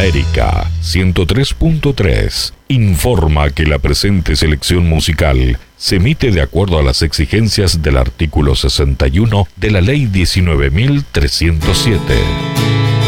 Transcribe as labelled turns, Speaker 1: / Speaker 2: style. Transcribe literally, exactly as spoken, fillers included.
Speaker 1: América ciento tres punto tres informa que la presente selección musical se emite de acuerdo a las exigencias del artículo sesenta y uno de la Ley diecinueve mil trescientos siete.